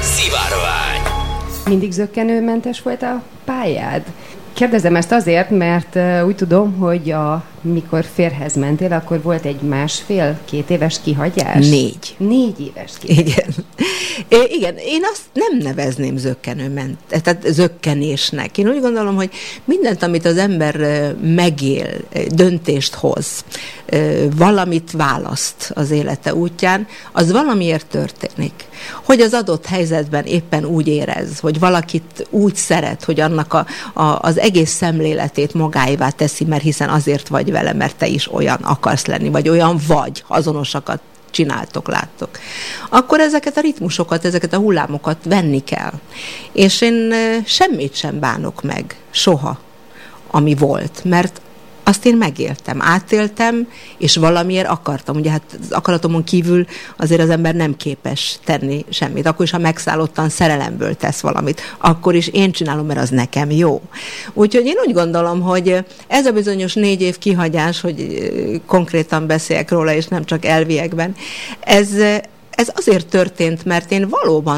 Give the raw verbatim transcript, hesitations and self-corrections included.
Szivárvány. Mindig zökkenőmentes volt a pályád? Kérdezem ezt azért, mert uh, úgy tudom, hogy a, mikor férhez mentél, akkor volt egy másfél-két éves kihagyás? Négy. Négy éves kihagyás. Igen. É, igen, én azt nem nevezném zökkenőment, tehát zökkenésnek. Én úgy gondolom, hogy mindent, amit az ember megél, döntést hoz, valamit választ az élete útján, az valamiért történik. Hogy az adott helyzetben éppen úgy érez, hogy valakit úgy szeret, hogy annak a, a, az egész szemléletét magáévá teszi, mert hiszen azért vagy vele, mert te is olyan akarsz lenni, vagy olyan vagy, azonosakat csináltok, láttok. Akkor ezeket a ritmusokat, ezeket a hullámokat venni kell. És én semmit sem bánok meg, soha, ami volt, mert azt én megéltem, átéltem, és valamiért akartam. Ugye hát az akaratomon kívül azért az ember nem képes tenni semmit. Akkor is, ha megszállottan szerelemből tesz valamit, akkor is én csinálom, mert az nekem jó. Úgyhogy én úgy gondolom, hogy ez a bizonyos négy év kihagyás, hogy konkrétan beszéljek róla, és nem csak elviekben, ez, ez azért történt, mert én valóban